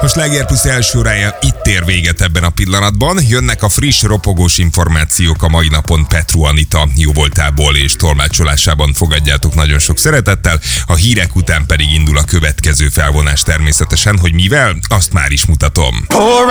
Millásreggeli Sláger Plusz első órája itt ér véget ebben a pillanatban. Jönnek a friss, ropogós információk a mai napon Petru Anita jóvoltából és tolmácsolásában fogadjátok nagyon sok szeretettel. A hírek után pedig indul a következő felvonás természetesen, hogy mivel, azt már is mutatom.